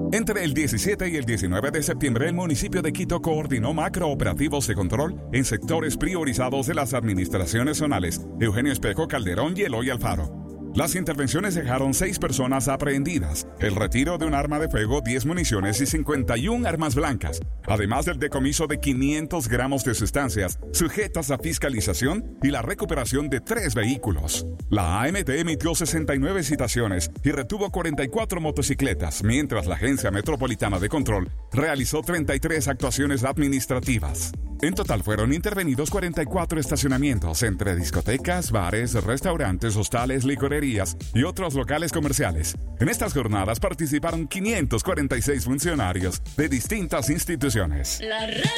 Entre el 17 y el 19 de septiembre, el municipio de Quito coordinó macrooperativos de control en sectores priorizados de las administraciones zonales Eugenio Espejo, Calderón y Eloy Alfaro. Las intervenciones dejaron 6 personas aprehendidas, el retiro de un arma de fuego, 10 municiones y 51 armas blancas, además del decomiso de 500 gramos de sustancias sujetas a fiscalización y la recuperación de 3 vehículos. La AMT emitió 69 citaciones y retuvo 44 motocicletas, mientras la Agencia Metropolitana de Control realizó 33 actuaciones administrativas. En total fueron intervenidos 44 estacionamientos entre discotecas, bares, restaurantes, hostales, licorerías y otros locales comerciales. En estas jornadas participaron 546 funcionarios de distintas instituciones. La